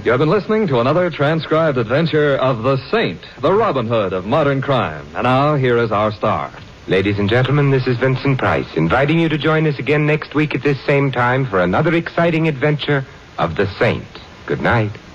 You have been listening to another transcribed adventure of the Saint, the Robin Hood of modern crime. And now, here is our star. Ladies and gentlemen, this is Vincent Price, inviting you to join us again next week at this same time for another exciting adventure of the Saint. Good night.